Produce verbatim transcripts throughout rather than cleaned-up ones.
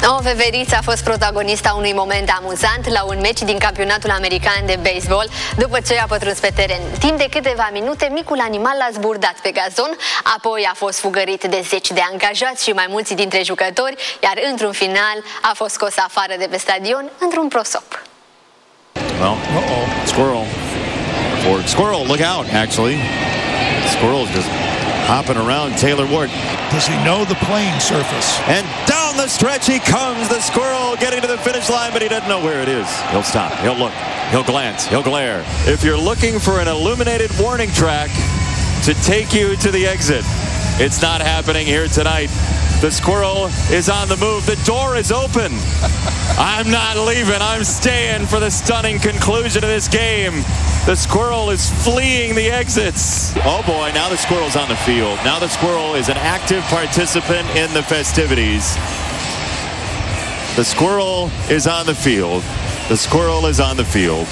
O veveriță a fost protagonista unui moment amuzant la un meci din campionatul american de baseball după ce a pătruns pe teren. Timp de câteva minute, micul animal l-a zburdat pe gazon, apoi a fost fugărit de zeci de angajați și mai mulți dintre jucători, iar într-un final a fost scos afară de pe stadion într-un prosop. Well, uh-oh. Squirrel. Ford Squirrel, look out, actually. Squirrel's just hopping around Taylor Ward. Does he know the playing surface? And down the stretch he comes, the Squirrel getting to the finish line, but he doesn't know where it is. He'll stop, he'll look, he'll glance, he'll glare. If you're looking for an illuminated warning track to take you to the exit, it's not happening here tonight. The Squirrel is on the move. The door is open. I'm not leaving. I'm staying for the stunning conclusion of this game. The Squirrel is fleeing the exits. Oh boy, now the Squirrel's on the field. Now the Squirrel is an active participant in the festivities. The Squirrel is on the field. The Squirrel is on the field.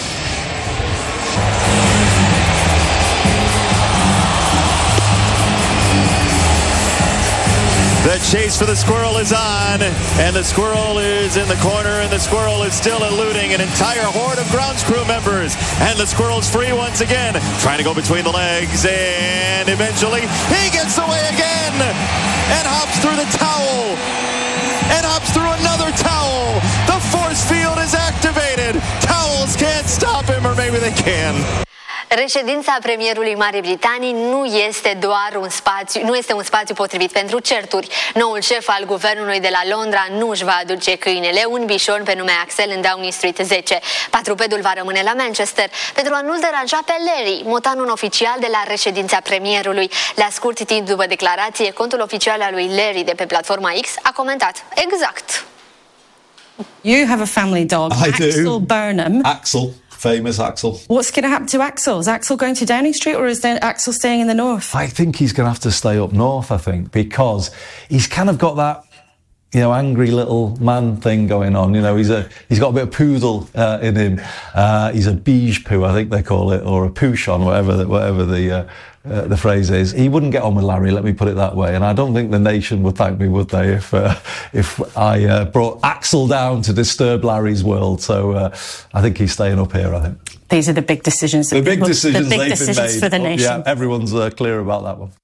The chase for the Squirrel is on, and the Squirrel is in the corner, and the Squirrel is still eluding an entire horde of grounds crew members. And the Squirrel's free once again, trying to go between the legs, and eventually he gets away again and hops through the towel, and hops through another towel. The force field is activated. Towels can't stop him, or maybe they can. Reședința premierului Marii Britanii nu este doar un spațiu, nu este un spațiu potrivit pentru certuri. Noul șef al guvernului de la Londra nu își va aduce câinele, un bișon pe nume Axel, în Downing Street zece. Patrupedul va rămâne la Manchester pentru a nu-l deranja pe Larry, motanul oficial de la reședința premierului. La scurt timp după declarație, contul oficial al lui Larry de pe platforma X a comentat exact. You have a family dog, I Axel do. Burnham. Axel, famous Axel. What's going to happen to Axel? Is Axel going to Downing Street, or is Axel staying in the north? I think he's going to have to stay up north, I think, because he's kind of got that, you know, angry little man thing going on. You know, he's a he's got a bit of poodle uh, in him. Uh, he's a beige poo, I think they call it, or a poochon, whatever the, whatever the uh, uh, the phrase is. He wouldn't get on with Larry, let me put it that way. And I don't think the nation would thank me, would they, if uh, if I uh, brought Axel down to disturb Larry's world. So uh, I think he's staying up here, I think. These are the big decisions. That The big people, decisions the big they've decisions been made. for the nation. Yeah, everyone's uh, clear about that one.